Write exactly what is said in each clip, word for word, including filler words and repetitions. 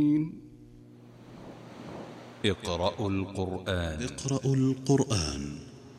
اقرأوا القرآن. اقرأوا القرآن.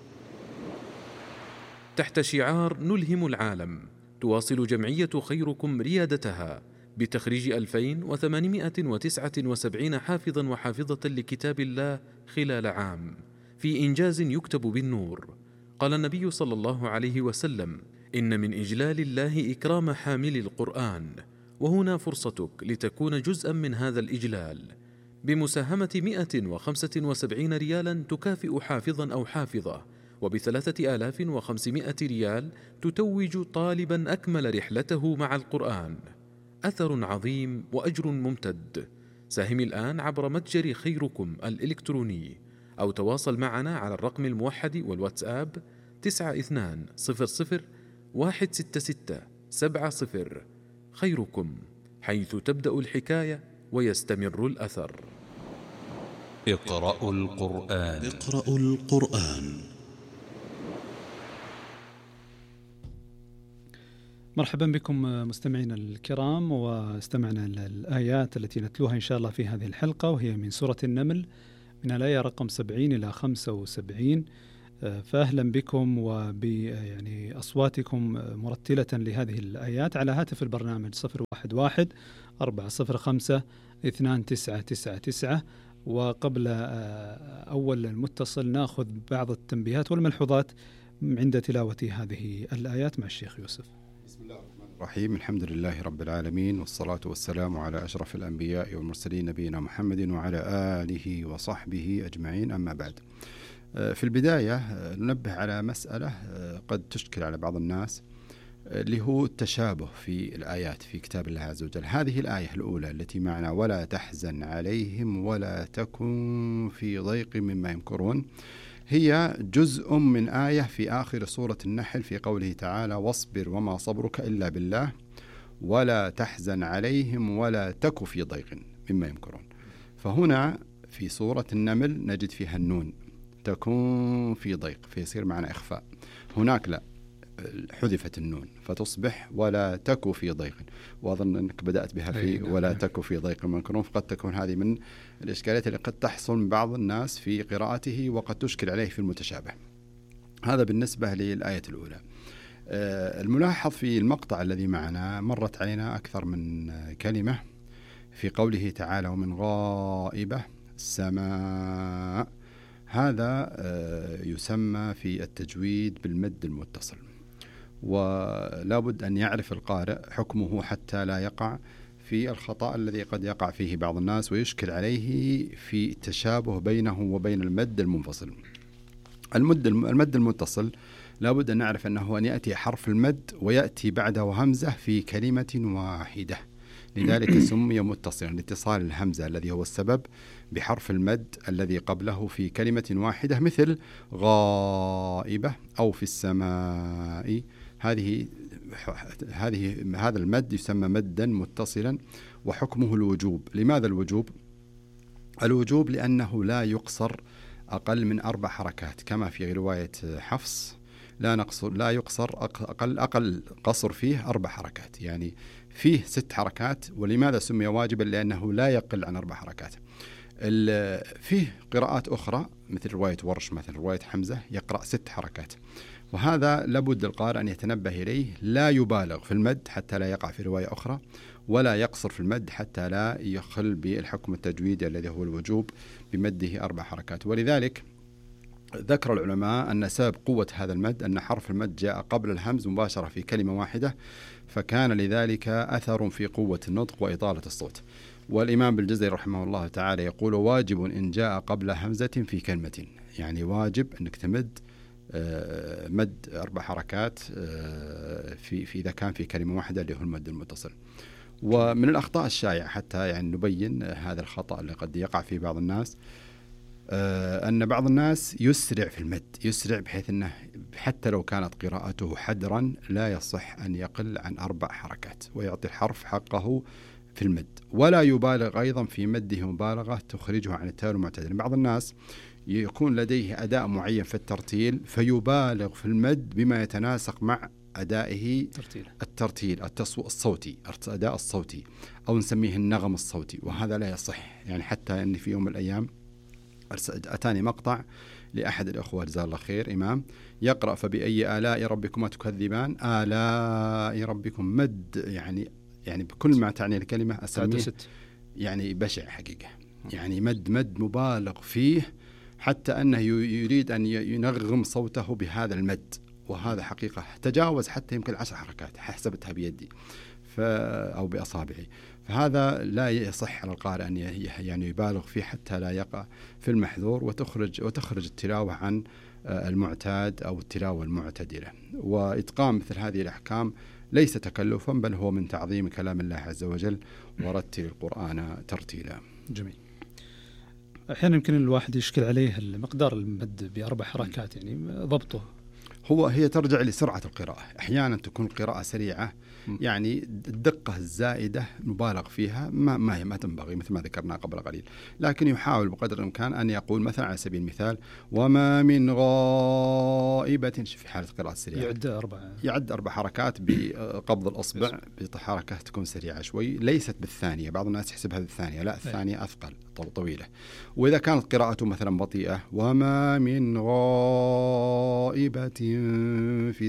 تحت شعار نلهم العالم، تواصل جمعية خيركم ريادتها بتخريج ألفين وثمانمائة وتسعة وسبعين حافظا وحافظة لكتاب الله خلال عام، في إنجاز يكتب بالنور. قال النبي صلى الله عليه وسلم: إن من إجلال الله إكرام حامل القرآن، وهنا فرصتك لتكون جزءا من هذا الإجلال بمساهمة مئة وخمسة وسبعين ريالا تكافئ حافظا أو حافظة، وبثلاثة آلاف وخمسمائة ريال تتوج طالبا أكمل رحلته مع القرآن. أثر عظيم وأجر ممتد. ساهم الآن عبر متجر خيركم الإلكتروني، أو تواصل معنا على الرقم الموحد والواتساب تسعة اثنان صفر صفر واحد ستة ستة سبعة صفر. خيركم، حيث تبدأ الحكاية ويستمر الأثر. اقرأوا القرآن. اقرأوا القرآن. مرحبا بكم مستمعينا الكرام، واستمعنا للآيات التي نتلوها إن شاء الله في هذه الحلقة، وهي من سورة النمل من الآية رقم سبعين إلى خمسة وسبعين. فأهلا بكم وب يعني أصواتكم مرتلة لهذه الآيات على هاتف البرنامج صفر واحد واحد أربعة صفر خمسة اثنان تسعة تسعة تسعة. وقبل أول المتصل نأخذ بعض التنبيهات والملحوظات عند تلاوة هذه الآيات مع الشيخ يوسف. بسم الله الرحمن الرحيم. الحمد لله رب العالمين، والصلاة والسلام على أشرف الأنبياء والمرسلين نبينا محمد وعلى آله وصحبه أجمعين، أما بعد. في البداية ننبه على مسألة قد تشكل على بعض الناس، اللي هو التشابه في الآيات في كتاب الله عز وجل. هذه الآية الأولى التي معنا: ولا تحزن عليهم ولا تكن في ضيق مما يمكرون، هي جزء من آية في آخر سورة النحل في قوله تعالى: واصبر وما صبرك إلا بالله ولا تحزن عليهم ولا تك في ضيق مما يمكرون. فهنا في سورة النمل نجد فيها النون تكون في ضيق، فيصير معنا إخفاء. هناك لا، حذفت النون فتصبح ولا تك في ضيق، وأظن أنك بدأت بها في ولا تك في ضيق مما يمكرون. فقد تكون هذه من الإشكالات اللي قد تحصل من بعض الناس في قراءته وقد تشكل عليه في المتشابه. هذا بالنسبة للآية الأولى. الملاحظ في المقطع الذي معنا مرت علينا أكثر من كلمة في قوله تعالى: ومن غائبة السماء. هذا يسمى في التجويد بالمد المتصل، ولا بد أن يعرف القارئ حكمه حتى لا يقع في الخطأ الذي قد يقع فيه بعض الناس ويشكل عليه في التشابه بينه وبين المد المنفصل. المد المد المتصل لا بد أن نعرف أنه أن يأتي حرف المد ويأتي بعده همزة في كلمة واحدة، لذلك سمي متصلا لاتصال الهمزة الذي هو السبب بحرف المد الذي قبله في كلمة واحدة، مثل غائبة أو في السماء. هذه هذه هذا المد يسمى مدا متصلا، وحكمه الوجوب. لماذا الوجوب؟ الوجوب لأنه لا يقصر أقل من أربع حركات، كما في رواية حفص: لا نقصر لا يقصر أقل أقل قصر فيه أربع حركات، يعني فيه ست حركات. ولماذا سمي واجبا؟ لأنه لا يقل عن أربع حركات. فيه قراءات أخرى مثل رواية ورش، مثل رواية حمزة، يقرأ ست حركات، وهذا لابد القارئ أن يتنبه إليه. لا يبالغ في المد حتى لا يقع في رواية أخرى، ولا يقصر في المد حتى لا يخل بالحكم التجويدي الذي هو الوجوب بمده أربع حركات. ولذلك ذكر العلماء أن سبب قوة هذا المد أن حرف المد جاء قبل الهمز مباشرة في كلمة واحدة، فكان لذلك أثر في قوة النطق وإطالة الصوت. والإمام بالجزري رحمه الله تعالى يقول: واجب إن جاء قبل همزة في كلمة، يعني واجب أنك تمد مد أربع حركات في في إذا كان في كلمة واحدة اللي هو المد المتصل. ومن الأخطاء الشائعة حتى يعني نبين هذا الخطأ اللي قد يقع في بعض الناس، أن بعض الناس يسرع في المد، يسرع بحيث أنه حتى لو كانت قراءته حدرا لا يصح أن يقل عن أربع حركات، ويعطي الحرف حقه في المد. ولا يبالغ أيضا في مده مبالغة تخرجه عن التال المعتدل. بعض الناس يكون لديه أداء معين في الترتيل فيبالغ في المد بما يتناسق مع أدائه ترتيل. الترتيل الصوتي، الأداء الصوتي، أو نسميه النغم الصوتي، وهذا لا يصح. يعني حتى أن في يوم من الأيام أتاني مقطع لأحد الأخوة جزاه الله خير، إمام يقرأ فبأي آلاء ربكما تكذبان، آلاء ربكم مد، يعني يعني بكل ما تعني الكلمة أسميه يعني بشع حقيقة، يعني مد مد مبالغ فيه، حتى أنه يريد أن ينغم صوته بهذا المد، وهذا حقيقة تجاوز حتى يمكن عشر حركات حسبتها بيدي ف أو بأصابعي. فهذا لا يصح على القارئ أن يعني يبالغ فيه حتى لا يقع في المحذور، وتخرج وتخرج التلاوة عن المعتاد أو التلاوة المعتدلة. وإتقان مثل هذه الأحكام ليس تكلفا، بل هو من تعظيم كلام الله عز وجل، ورتل القرآن ترتيلا. جميل. أحيانا يمكن الواحد يشكل عليه المقدار المد بأربع حركات، يعني ضبطه هو هي ترجع لسرعة القراءة. أحيانا تكون القراءة سريعة، يعني الدقة الزائدة مبالغ فيها ما ما هي ما تنبغي مثل ما ذكرنا قبل قليل، لكن يحاول بقدر الإمكان أن يقول مثلا على سبيل المثال وما من غائبة في حالة قراءة سريعة، يعد أربع يعد أربع حركات بقبض الأصبع بحركة تكون سريعة شوي، ليست بالثانية. بعض الناس يحسبها بالثانية، لا الثانية أثقل طويلة. وإذا كانت قراءته مثلا بطيئة وما من غائبة في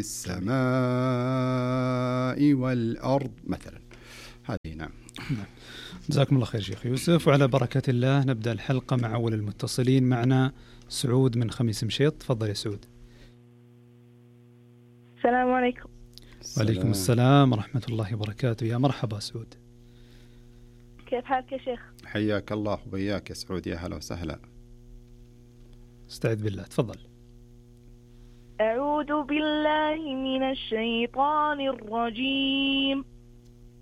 السماء والأرض مثلا، هذه نعم. جزاكم الله خير شيخ يوسف. وعلى بركة الله نبدأ الحلقة مع أول المتصلين. معنا سعود من خميس مشيط. تفضل يا سعود. السلام عليكم. وعليكم السلام ورحمة الله وبركاته. يا مرحبا سعود. كيف حالك يا شيخ؟ حياك الله وبياك يا سعود، يا هلا وسهلا. استعذ بالله. تفضل. أعوذ بالله من الشيطان الرجيم.